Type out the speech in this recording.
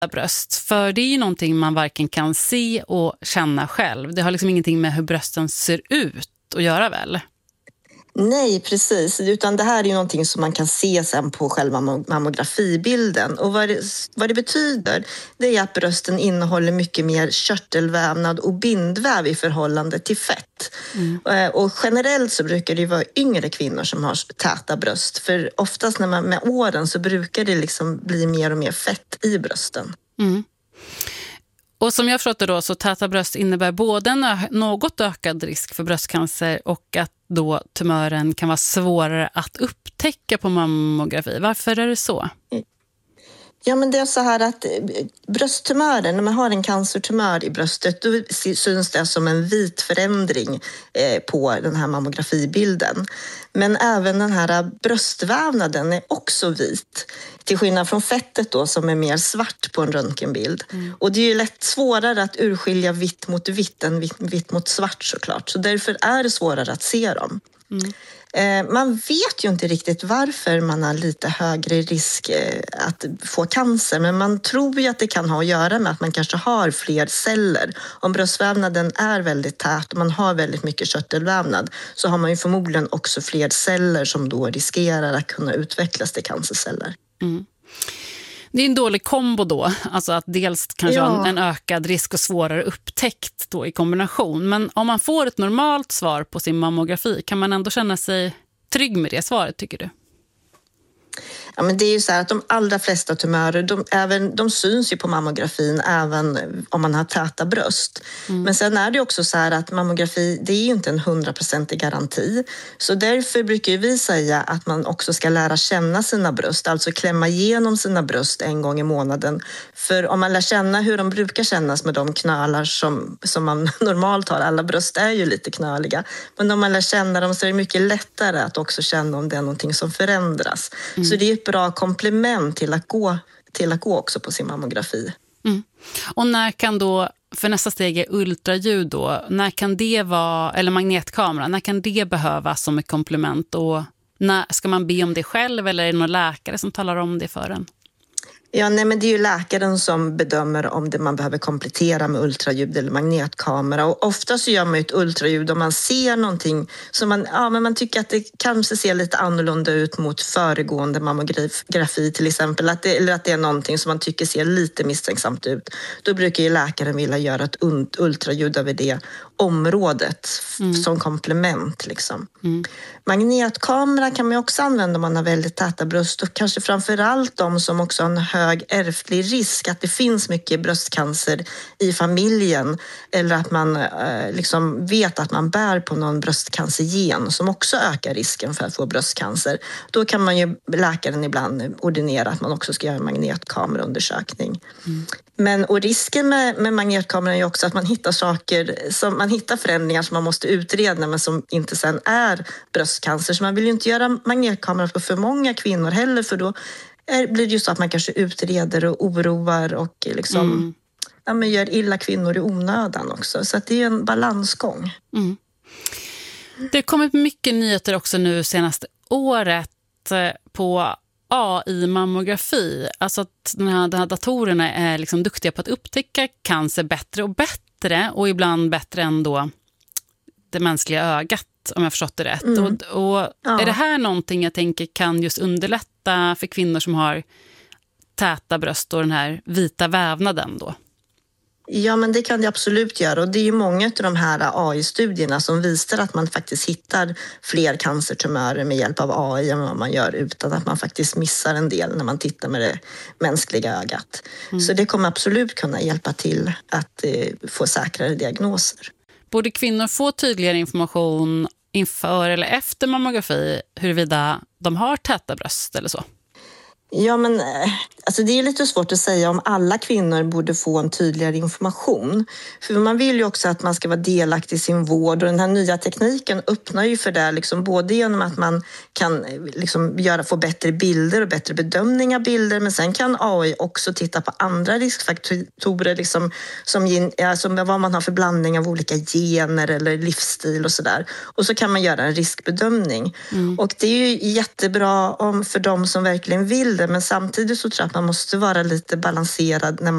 bröst. För det är ju någonting man varken kan se och känna själv. Det har liksom ingenting med hur brösten ser ut att göra väl? Nej, precis. Utan det här är ju någonting som man kan se sen på själva mammografibilden. Och vad det betyder, det är att brösten innehåller mycket mer körtelvävnad och bindväv i förhållande till fett. Och generellt så brukar det ju vara yngre kvinnor som har täta bröst. För oftast med åren så brukar det liksom bli mer och mer fett i brösten. Mm. Och som jag förstått det då, så täta bröst innebär både en något ökad risk för bröstcancer och att då tumören kan vara svårare att upptäcka på mammografi. Varför är det så? Ja, men det är så här att brösttumören, när man har en cancertumör i bröstet, då syns det som en vit förändring på den här mammografibilden. Men även den här bröstvävnaden är också vit. Till skillnad från fettet då, som är mer svart på en röntgenbild. Och det är ju lätt svårare att urskilja vitt mot vitt än vitt mot svart såklart. Så därför är det svårare att se dem. Man vet ju inte riktigt varför man har lite högre risk att få cancer, men man tror ju att det kan ha att göra med att man kanske har fler celler. Om bröstvävnaden är väldigt tät och man har väldigt mycket körtelvävnad, så har man ju förmodligen också fler celler som då riskerar att kunna utvecklas till cancerceller. Det är en dålig kombo då, alltså att dels kanske ha en ökad risk och svårare upptäckt då i kombination. Men om man får ett normalt svar på sin mammografi, kan man ändå känna sig trygg med det svaret, tycker du? Ja, men det är ju så här att de allra flesta tumörer, de syns ju på mammografin även om man har täta bröst. Men sen är det också så här att mammografi, det är ju inte en 100% garanti. Så därför brukar vi säga att man också ska lära känna sina bröst, alltså klämma igenom sina bröst en gång i månaden. För om man lär känna hur de brukar kännas med de knölar som man normalt har, alla bröst är ju lite knöliga, men om man lär känna dem så är det mycket lättare att också känna om det är någonting som förändras. Så det är ett bra komplement till att gå också på sin mammografi. Och när kan då, för nästa steg är ultraljud då, när kan det vara, eller magnetkamera, när kan det behövas som ett komplement, och när ska man be om det själv eller är det någon läkare som talar om det för en? Ja, nej, men det är ju läkaren som bedömer om man behöver komplettera med ultraljud eller magnetkamera. Och ofta så gör man ett ultraljud om man ser någonting som man tycker att det kanske ser lite annorlunda ut mot föregående mammografi till exempel. Eller att det är någonting som man tycker ser lite misstänksamt ut. Då brukar ju läkaren vilja göra ett ultraljud över det området som komplement liksom. Magnetkamera kan man också använda om man har väldigt täta bröst, och kanske framförallt de som också har en hög ärftlig risk att det finns mycket bröstcancer i familjen, eller att man liksom vet att man bär på någon bröstcancergen som också ökar risken för att få bröstcancer. Då kan man ju läkaren ibland ordinera att man också ska göra en magnetkameraundersökning. Och risken med magnetkameran är också att man hittar saker, som man hittar förändringar som man måste utreda men som inte sen är bröstcancer. Så man vill ju inte göra magnetkamera på för många kvinnor heller, för då blir det ju så att man kanske utreder och oroar och liksom gör illa kvinnor i onödan också. Så att det är en balansgång. Det har kommit mycket nyheter också nu senaste året på AI-mammografi. Alltså att de här datorerna är liksom duktiga på att upptäcka cancer bättre och bättre, och ibland bättre än då det mänskliga ögat, om jag förstått det rätt. Är det här någonting jag tänker kan just underlätta för kvinnor som har täta bröst och den här vita vävnaden då? Ja, men det kan det absolut göra, och det är ju många av de här AI-studierna som visar att man faktiskt hittar fler cancertumörer med hjälp av AI än vad man gör utan att man faktiskt missar en del när man tittar med det mänskliga ögat. Så det kommer absolut kunna hjälpa till att få säkrare diagnoser. Borde kvinnor få tydligare information inför eller efter mammografi huruvida de har täta bröst eller så? Ja, men alltså det är lite svårt att säga om alla kvinnor borde få en tydligare information. För man vill ju också att man ska vara delaktig i sin vård, och den här nya tekniken öppnar ju för det liksom, både genom att man kan liksom få bättre bilder och bättre bedömning av bilder, men sen kan AI också titta på andra riskfaktorer liksom, som vad man har för blandning av olika gener eller livsstil och sådär. Och så kan man göra en riskbedömning. Och det är ju jättebra för de som verkligen vill det, men samtidigt så tror jag att man måste vara lite balanserad när